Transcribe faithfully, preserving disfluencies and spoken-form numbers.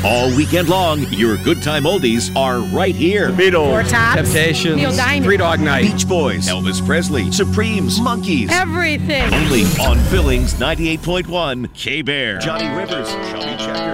All weekend long, your good time oldies are right here. Beatles, Four Tops, Temptations, Neil Diamond, Three Dog Night, Beach Boys, Elvis Presley, Supremes, Monkees. everything. Only on Billings ninety-eight point one K-Bear. Johnny Rivers, Chubby Checker.